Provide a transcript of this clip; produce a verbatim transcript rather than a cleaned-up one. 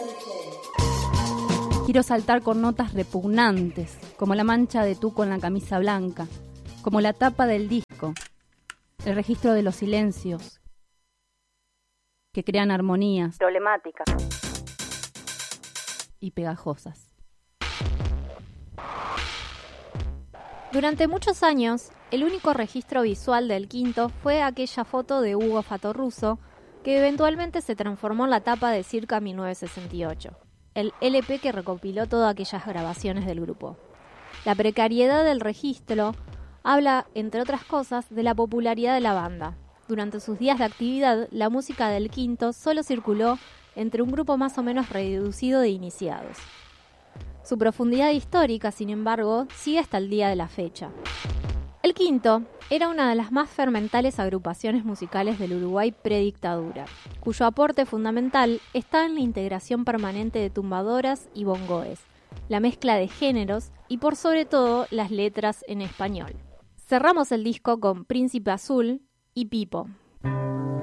Quiero saltar con notas repugnantes, como la mancha de tuco en la camisa blanca, como la tapa del disco, el registro de los silencios que crean armonías problemáticas y pegajosas. Durante muchos años, el único registro visual del Quinto fue aquella foto de Hugo Fattoruso, que eventualmente se transformó en la tapa de Circa mil novecientos sesenta y ocho, el L P que recopiló todas aquellas grabaciones del grupo. La precariedad del registro habla, entre otras cosas, de la popularidad de la banda. Durante sus días de actividad, la música del Quinto solo circuló entre un grupo más o menos reducido de iniciados. Su profundidad histórica, sin embargo, sigue hasta el día de la fecha. El Quinto era una de las más fermentales agrupaciones musicales del Uruguay predictadura, cuyo aporte fundamental está en la integración permanente de tumbadoras y bongoes, la mezcla de géneros y, por sobre todo, las letras en español. Cerramos el disco con Príncipe Azul y Pipo,